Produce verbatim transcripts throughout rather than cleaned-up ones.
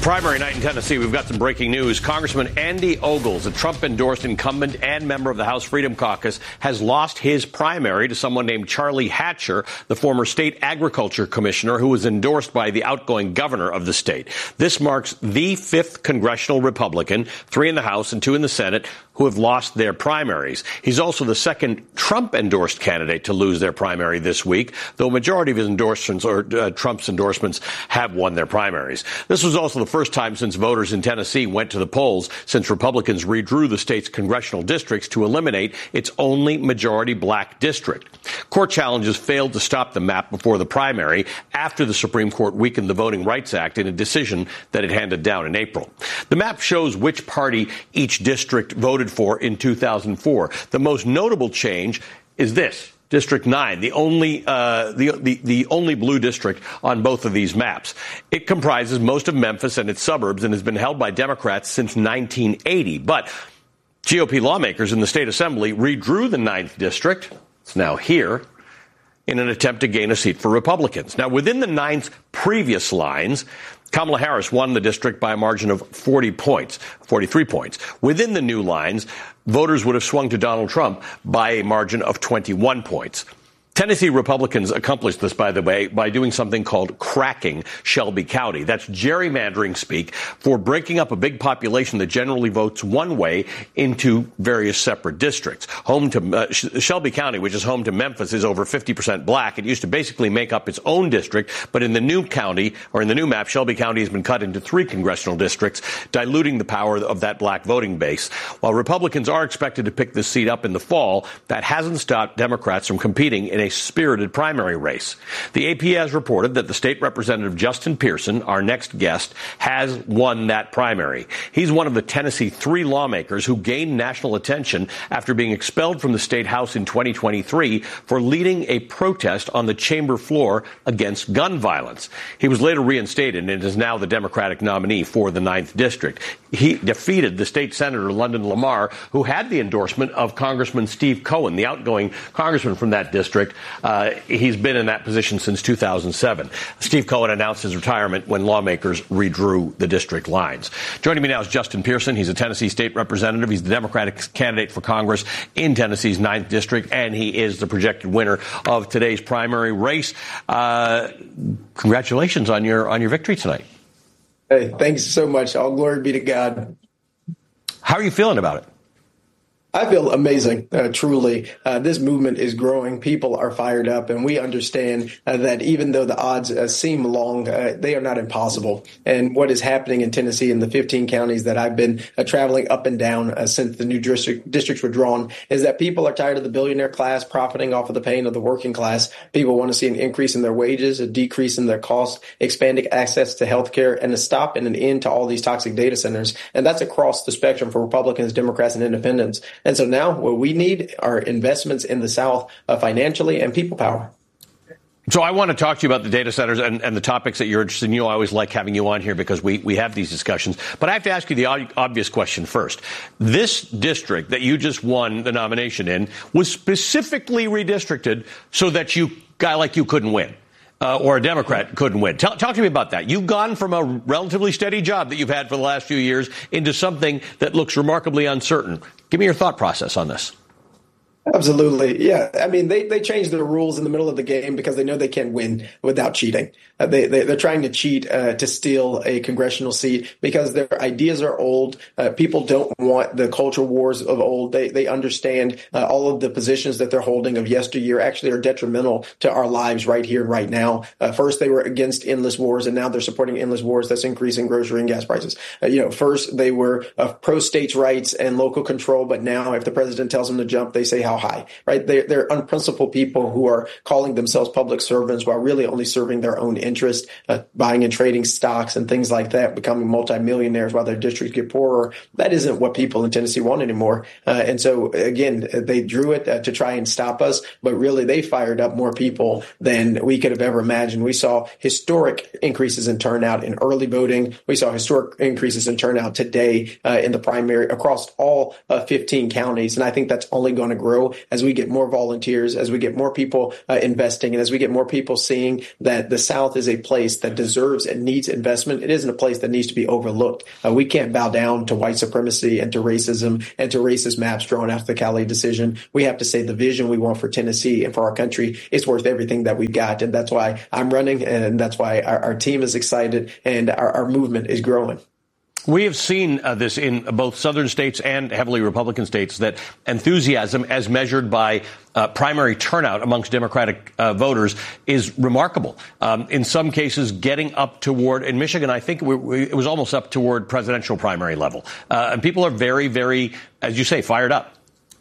Primary night in Tennessee, we've got some breaking news. Congressman Andy Ogles, a Trump-endorsed incumbent and member of the House Freedom Caucus, has lost his primary to someone named Charlie Hatcher, the former state agriculture commissioner who was endorsed by the outgoing governor of the state. This marks the fifth congressional Republican, three in the House and two in the Senate, who have lost their primaries. He's also the second Trump-endorsed candidate to lose their primary this week, though a majority of his endorsements or uh, Trump's endorsements have won their primaries. This was also the first time since voters in Tennessee went to the polls since Republicans redrew the state's congressional districts to eliminate its only majority black district. Court challenges failed to stop the map before the primary after the Supreme Court weakened the Voting Rights Act in a decision that it handed down in April. The map shows which party each district voted for in two thousand four. The most notable change is this. District nine, the only uh, the, the the only blue district on both of these maps. It comprises most of Memphis and its suburbs and has been held by Democrats since nineteen eighty. But G O P lawmakers in the state assembly redrew the ninth district. It's now here in an attempt to gain a seat for Republicans. Now, within the ninth previous lines, Kamala Harris won the district by a margin of forty points, forty-three points. Within the new lines, voters would have swung to Donald Trump by a margin of twenty-one points. Tennessee Republicans accomplished this, by the way, by doing something called cracking Shelby County. That's gerrymandering speak for breaking up a big population that generally votes one way into various separate districts. Home to uh, Shelby County, which is home to Memphis, is over fifty percent black. It used to basically make up its own district, but in the new county, or in the new map, Shelby County has been cut into three congressional districts, diluting the power of that black voting base. While Republicans are expected to pick this seat up in the fall, that hasn't stopped Democrats from competing in a spirited primary race. The A P has reported that the state representative Justin Pearson, our next guest, has won that primary. He's one of the Tennessee three lawmakers who gained national attention after being expelled from the state house in twenty twenty-three for leading a protest on the chamber floor against gun violence. He was later reinstated and is now the Democratic nominee for the ninth district. He defeated the state senator London Lamar, who had the endorsement of Congressman Steve Cohen, the outgoing congressman from that district. Uh, he's been in that position since two thousand seven. Steve Cohen announced his retirement when lawmakers redrew the district lines. Joining me now is Justin Pearson. He's a Tennessee state representative. He's the Democratic candidate for Congress in Tennessee's ninth district, and he is the projected winner of today's primary race. Uh, congratulations on your on your victory tonight. Hey, thanks so much. All glory be to God. How are you feeling about it? I feel amazing, uh, truly. Uh, this movement is growing. People are fired up, and we understand uh, that even though the odds uh, seem long, uh, they are not impossible. And what is happening in Tennessee in the fifteen counties that I've been uh, traveling up and down uh, since the new district, districts were drawn is that people are tired of the billionaire class profiting off of the pain of the working class. People want to see an increase in their wages, a decrease in their costs, expanding access to health care, and a stop and an end to all these toxic data centers. And that's across the spectrum for Republicans, Democrats, and independents. And so now what we need are investments in the South uh, financially and people power. So I want to talk to you about the data centers and, and the topics that you're interested in. You know, I always like having you on here because we, we have these discussions. But I have to ask you the obvious question first. This district that you just won the nomination in was specifically redistricted so that you guy like you couldn't win. Uh, or a Democrat couldn't win. Tell, talk to me about that. You've gone from a relatively steady job that you've had for the last few years into something that looks remarkably uncertain. Give me your thought process on this. Absolutely. Yeah. I mean, they, they changed the rules in the middle of the game because they know they can't win without cheating. Uh, they, they, they're trying to cheat uh, to steal a congressional seat because their ideas are old. Uh, people don't want the culture wars of old. They, they understand uh, all of the positions that they're holding of yesteryear actually are detrimental to our lives right here and right now. Uh, first, they were against endless wars, and now they're supporting endless wars that's increasing grocery and gas prices. Uh, you know, first, they were uh, pro states' rights and local control, but now if the president tells them to jump, they say how high, right? They're, they're unprincipled people who are calling themselves public servants while really only serving their own interest, uh, buying and trading stocks and things like that, becoming multimillionaires while their districts get poorer. That isn't what people in Tennessee want anymore. Uh, and so, again, they drew it uh, to try and stop us, but really they fired up more people than we could have ever imagined. We saw historic increases in turnout in early voting. We saw historic increases in turnout today uh, in the primary across all uh, fifteen counties. And I think that's only going to grow grow, as we get more volunteers, as we get more people uh, investing, and as we get more people seeing that the South is a place that deserves and needs investment, it isn't a place that needs to be overlooked. Uh, we can't bow down to white supremacy and to racism and to racist maps drawn after the Cali decision. We have to say the vision we want for Tennessee and for our country is worth everything that we've got. And that's why I'm running, and that's why our, our team is excited and our, our movement is growing. We have seen uh, this in both southern states and heavily Republican states, that enthusiasm as measured by uh, primary turnout amongst Democratic uh, voters is remarkable. Um, in some cases, getting up toward, in Michigan, I think we, we, it was almost up toward presidential primary level. Uh, and people are very, very, as you say, fired up.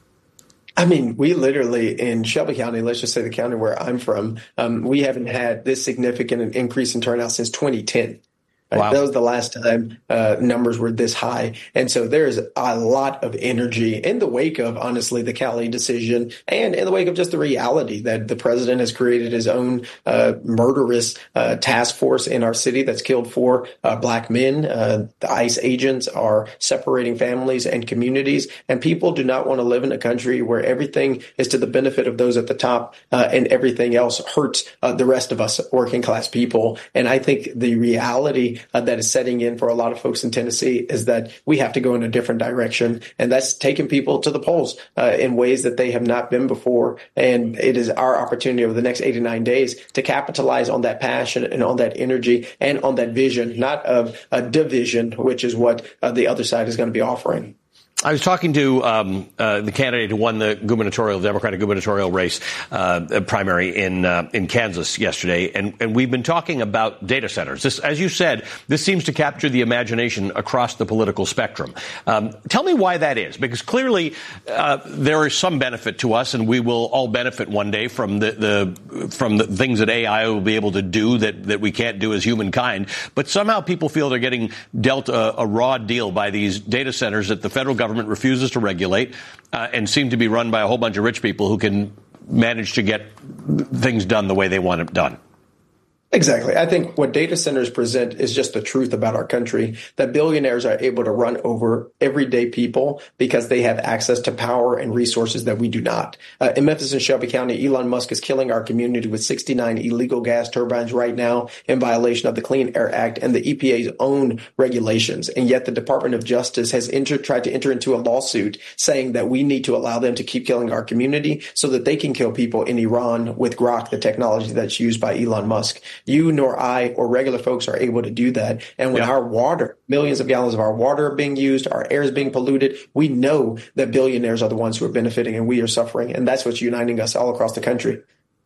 I mean, we literally in Shelby County, let's just say the county where I'm from, um, we haven't had this significant an increase in turnout since twenty ten. Right? Wow. That was the last time uh, numbers were this high. And so there's a lot of energy in the wake of, honestly, the Cali decision, and in the wake of just the reality that the president has created his own uh, murderous uh, task force in our city that's killed four uh, black men. Uh, the ICE agents are separating families and communities, and people do not want to live in a country where everything is to the benefit of those at the top uh, and everything else hurts uh, the rest of us working class people. And I think the reality Uh, that is setting in for a lot of folks in Tennessee is that we have to go in a different direction. And that's taking people to the polls uh, in ways that they have not been before. And it is our opportunity over the next eighty-nine days to capitalize on that passion and on that energy and on that vision, not of a division, which is what uh, the other side is going to be offering. I was talking to um, uh, the candidate who won the gubernatorial, Democratic gubernatorial race uh, primary in uh, in Kansas yesterday, and, and we've been talking about data centers. This, as you said, this seems to capture the imagination across the political spectrum. Um, tell me why that is, because clearly uh, there is some benefit to us, and we will all benefit one day from the, the from the things that A I will be able to do that, that we can't do as humankind. But somehow people feel they're getting dealt a, a raw deal by these data centers that the federal government refuses to regulate uh, and seem to be run by a whole bunch of rich people who can manage to get things done the way they want it done. Exactly. I think what data centers present is just the truth about our country, that billionaires are able to run over everyday people because they have access to power and resources that we do not. Uh, in Memphis and Shelby County, Elon Musk is killing our community with sixty-nine illegal gas turbines right now in violation of the Clean Air Act and the E P A's own regulations. And yet the Department of Justice has enter, tried to enter into a lawsuit saying that we need to allow them to keep killing our community so that they can kill people in Iran with Grok, the technology that's used by Elon Musk. You nor I or regular folks are able to do that. And when yeah. our water, millions of gallons of our water are being used, our air is being polluted, we know that billionaires are the ones who are benefiting and we are suffering. And that's what's uniting us all across the country.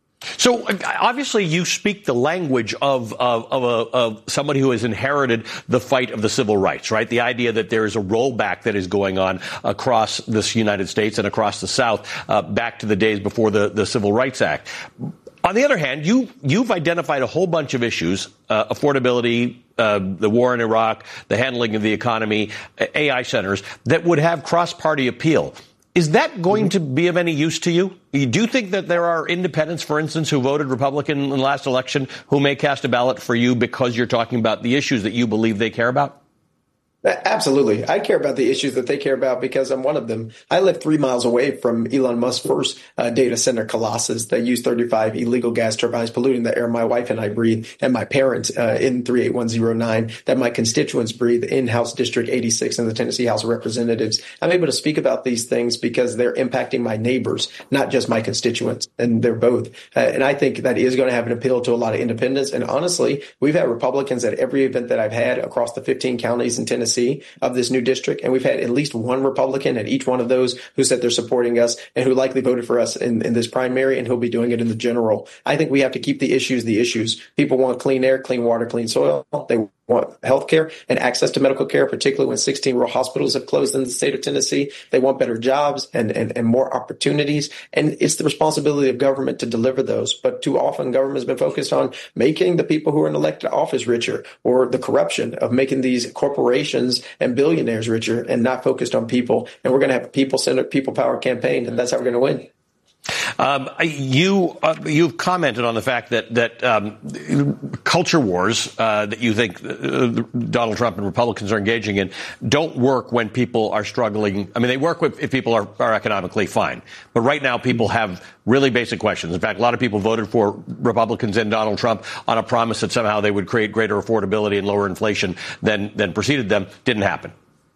So obviously you speak the language of, of, of, a, of somebody who has inherited the fight of the civil rights, right? The idea that there is a rollback that is going on across this United States and across the South uh, back to the days before the, the Civil Rights Act. On the other hand, you, you've identified a whole bunch of issues, uh, affordability, uh, the war in Iraq, the handling of the economy, A I centers, that would have cross-party appeal. Is that going to be of any use to you? Do you think that there are independents, for instance, who voted Republican in the last election who may cast a ballot for you because you're talking about the issues that you believe they care about? Absolutely. I care about the issues that they care about because I'm one of them. I live three miles away from Elon Musk's first uh, data center colossus that used thirty-five illegal gas turbines polluting the air my wife and I breathe, and my parents uh, in three eight one zero nine, that my constituents breathe in House District eighty-six in the Tennessee House of Representatives. I'm able to speak about these things because they're impacting my neighbors, not just my constituents, and they're both. Uh, and I think that is going to have an appeal to a lot of independents. And honestly, we've had Republicans at every event that I've had across the fifteen counties in Tennessee of this new district. And we've had at least one Republican at each one of those who said they're supporting us and who likely voted for us in, in this primary, and who'll be doing it in the general. I think we have to keep the issues the issues. People want clean air, clean water, clean soil. They want health care and access to medical care, particularly when sixteen rural hospitals have closed in the state of Tennessee. They want better jobs and, and, and more opportunities. And it's the responsibility of government to deliver those. But too often government has been focused on making the people who are in elected office richer, or the corruption of making these corporations and billionaires richer, and not focused on people. And we're going to have a people-centered, people-powered campaign, and that's how we're going to win. Um, you uh, you've commented on the fact that that um, culture wars uh, that you think uh, Donald Trump and Republicans are engaging in don't work when people are struggling. I mean, they work with, if people are, are economically fine. But right now, people have really basic questions. In fact, a lot of people voted for Republicans and Donald Trump on a promise that somehow they would create greater affordability and lower inflation than than preceded them. Didn't happen.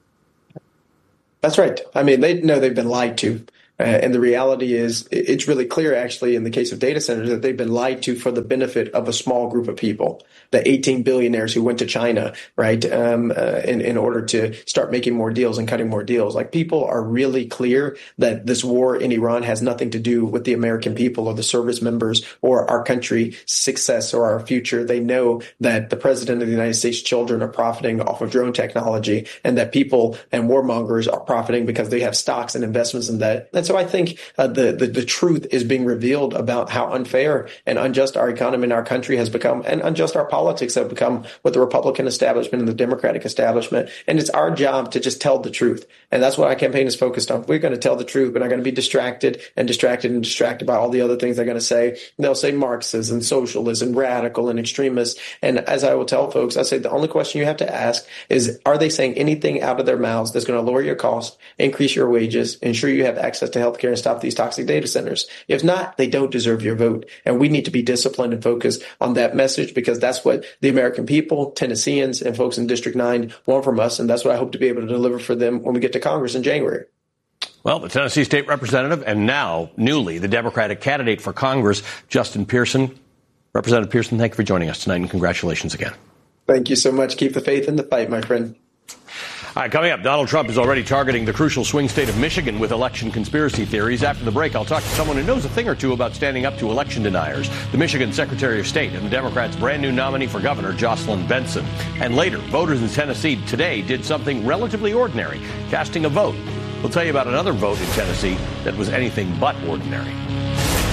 That's right. I mean, they know they've been lied to. Uh, and the reality is it's really clear, actually, in the case of data centers, that they've been lied to for the benefit of a small group of people, the eighteen billionaires who went to China, right, um, uh, in, in order to start making more deals and cutting more deals. Like, people are really clear that this war in Iran has nothing to do with the American people or the service members or our country's success or our future. They know that the president of the United States' children are profiting off of drone technology, and that people and warmongers are profiting because they have stocks and investments in that. That's So I think uh, the, the the truth is being revealed about how unfair and unjust our economy and our country has become, and unjust our politics have become with the Republican establishment and the Democratic establishment. And it's our job to just tell the truth. And that's what our campaign is focused on. We're going to tell the truth. We're not going to be distracted and distracted and distracted by all the other things they're going to say. They'll say Marxist and socialist and radical and extremist. And as I will tell folks, I say the only question you have to ask is, are they saying anything out of their mouths that's going to lower your cost, increase your wages, ensure you have access to healthcare, and stop these toxic data centers? If not, they don't deserve your vote. And we need to be disciplined and focused on that message, because that's what the American people, Tennesseans, and folks in District nine want from us. And that's what I hope to be able to deliver for them when we get to Congress in January. Well, the Tennessee state representative and now newly the Democratic candidate for Congress, Justin Pearson. Representative Pearson, thank you for joining us tonight, and congratulations again. Thank you so much. Keep the faith in the fight, my friend. All right, coming up, Donald Trump is already targeting the crucial swing state of Michigan with election conspiracy theories. After the break, I'll talk to someone who knows a thing or two about standing up to election deniers, the Michigan Secretary of State and the Democrats' brand new nominee for governor, Jocelyn Benson. And later, voters in Tennessee today did something relatively ordinary, casting a vote. We'll tell you about another vote in Tennessee that was anything but ordinary.